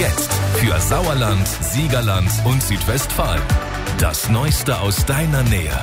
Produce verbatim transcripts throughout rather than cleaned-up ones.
Jetzt für Sauerland, Siegerland und Südwestfalen. Das Neueste aus deiner Nähe.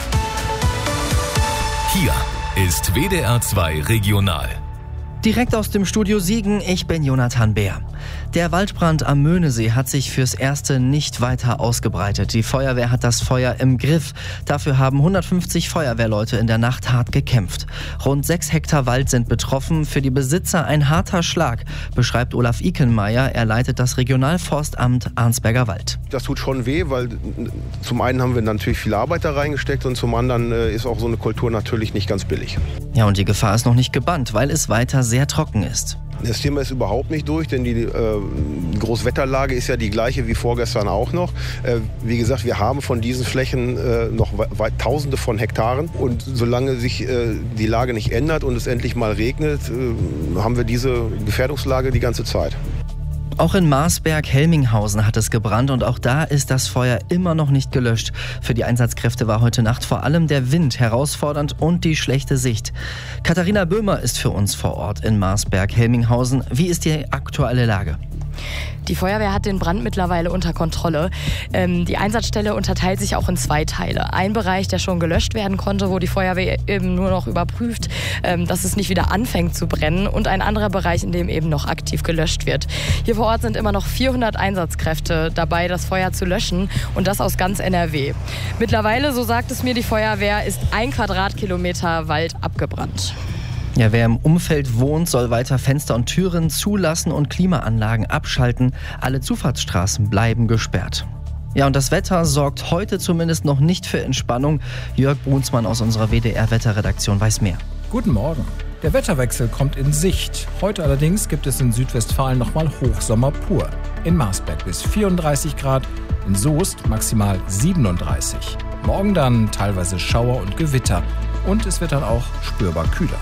Hier ist W D R zwei Regional. Direkt aus dem Studio Siegen, ich bin Jonathan Beer. Der Waldbrand am Möhnesee hat sich fürs Erste nicht weiter ausgebreitet. Die Feuerwehr hat das Feuer im Griff. Dafür haben hundertfünfzig Feuerwehrleute in der Nacht hart gekämpft. Rund sechs Hektar Wald sind betroffen. Für die Besitzer ein harter Schlag, beschreibt Olaf Ikenmeier. Er leitet das Regionalforstamt Arnsberger Wald. Das tut schon weh, weil zum einen haben wir natürlich viel Arbeit da reingesteckt und zum anderen ist auch so eine Kultur natürlich nicht ganz billig. Ja, und die Gefahr ist noch nicht gebannt, weil es weiter sehr trocken ist. Das Thema ist überhaupt nicht durch, denn die äh, Großwetterlage ist ja die gleiche wie vorgestern auch noch. Äh, wie gesagt, wir haben von diesen Flächen äh, noch weit, Tausende von Hektaren. Und solange sich äh, die Lage nicht ändert und es endlich mal regnet, äh, haben wir diese Gefährdungslage die ganze Zeit. Auch in Marsberg-Helminghausen hat es gebrannt und auch da ist das Feuer immer noch nicht gelöscht. Für die Einsatzkräfte war heute Nacht vor allem der Wind herausfordernd und die schlechte Sicht. Katharina Böhmer ist für uns vor Ort in Marsberg-Helminghausen. Wie ist die aktuelle Lage? Die Feuerwehr hat den Brand mittlerweile unter Kontrolle. Ähm, die Einsatzstelle unterteilt sich auch in zwei Teile. Ein Bereich, der schon gelöscht werden konnte, wo die Feuerwehr eben nur noch überprüft, ähm, dass es nicht wieder anfängt zu brennen. Und ein anderer Bereich, in dem eben noch aktiv gelöscht wird. Hier vor Ort sind immer noch vierhundert Einsatzkräfte dabei, das Feuer zu löschen. Und das aus ganz N R W. Mittlerweile, so sagt es mir die Feuerwehr, ist ein Quadratkilometer Wald abgebrannt. Ja, wer im Umfeld wohnt, soll weiter Fenster und Türen zulassen und Klimaanlagen abschalten. Alle Zufahrtsstraßen bleiben gesperrt. Ja, und das Wetter sorgt heute zumindest noch nicht für Entspannung. Jörg Brunsmann aus unserer W D R-Wetterredaktion weiß mehr. Guten Morgen. Der Wetterwechsel kommt in Sicht. Heute allerdings gibt es in Südwestfalen nochmal Hochsommer pur. In Marsberg bis vierunddreißig Grad, in Soest maximal siebenunddreißig. Morgen dann teilweise Schauer und Gewitter. Und es wird dann auch spürbar kühler.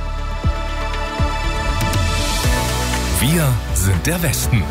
Wir sind der Westen.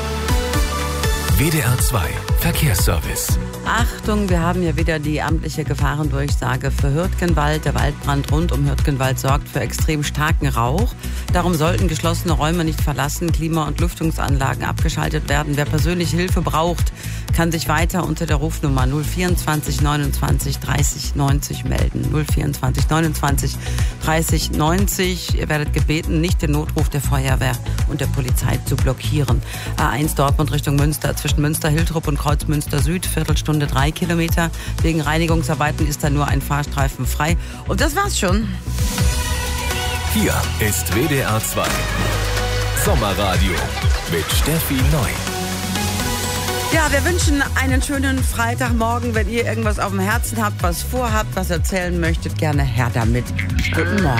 W D R zwei Verkehrsservice. Achtung, wir haben hier wieder die amtliche Gefahrendurchsage für Hürtgenwald. Der Waldbrand rund um Hürtgenwald sorgt für extrem starken Rauch. Darum sollten geschlossene Räume nicht verlassen, Klima- und Lüftungsanlagen abgeschaltet werden. Wer persönlich Hilfe braucht, kann sich weiter unter der Rufnummer null vierundzwanzig neunundzwanzig dreißig neunzig melden. null vierundzwanzig neunundzwanzig dreißig neunzig. Ihr werdet gebeten, nicht den Notruf der Feuerwehr und der Polizei zu blockieren. A eins Dortmund Richtung Münster, zwischen Münster-Hiltrup und Kreuzmünster Süd, Viertelstunde drei Kilometer. Wegen Reinigungsarbeiten ist da nur ein Fahrstreifen frei. Und das war's schon. Hier ist W D R zwei Sommerradio mit Steffi Neu. Ja, wir wünschen einen schönen Freitagmorgen. Wenn ihr irgendwas auf dem Herzen habt, was vorhabt, was erzählen möchtet, gerne her damit. Guten Morgen.